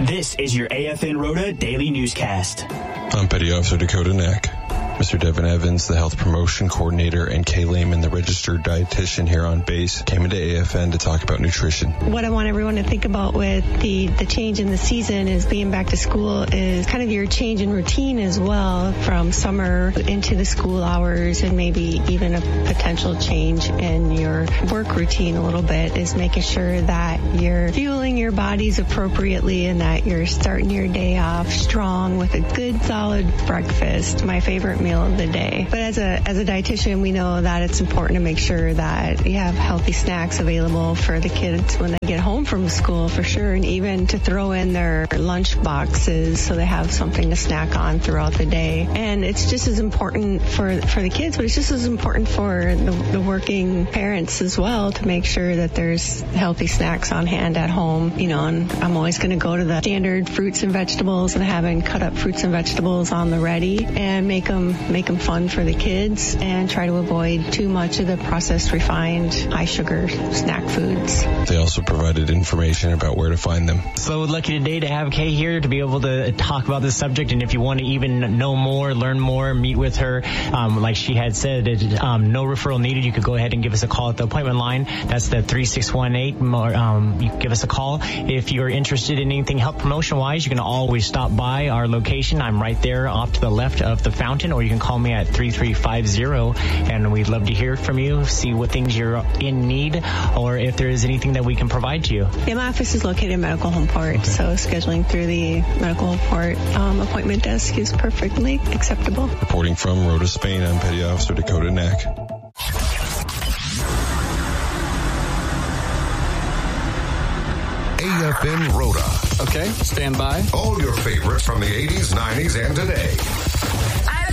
This is your AFN Rota Daily Newscast. I'm Petty Officer Dakota Knack. Mr. Devin Evans, the Health Promotion Coordinator, and Kay Lehman, the Registered Dietitian here on base, came into AFN to talk about nutrition. What I want everyone to think about with the change in the season is being back to school is kind of your change in routine as well from summer into the school hours, and maybe even a potential change in your work routine a little bit is making sure that you're fueling your bodies appropriately and that you're starting your day off strong with a good solid breakfast. My favorite meal of the day. But as a dietitian, we know that it's important to make sure that you have healthy snacks available for the kids when they get home from school, for sure, and even to throw in their lunch boxes so they have something to snack on throughout the day. And it's just as important for the kids, but it's just as important for the working parents as well to make sure that there's healthy snacks on hand at home. You know, and I'm always going to go to the standard fruits and vegetables and having cut up fruits and vegetables on the ready and make them fun for the kids and try to avoid too much of the processed, refined, high sugar snack foods. They also provided information about where to find them. So lucky today to have Kay here to be able to talk about this subject. And if you want to even know more, learn more, meet with her, like she had said, no referral needed. You could go ahead and give us a call at the appointment line. That's the 3618. You can give us a call. If you're interested in anything health promotion wise, you can always stop by our location. I'm right there off to the left of the fountain, or you can call me at 3350, and we'd love to hear from you, see what things you're in need, or if there is anything that we can provide to you. Yeah, my office is located in Medical Home Port, so scheduling through the Medical Home Port appointment desk is perfectly acceptable. Reporting from Rota, Spain, I'm Petty Officer Dakota Knack. AFN Rota. Okay, stand by. All your favorites from the 80s, 90s, and today. I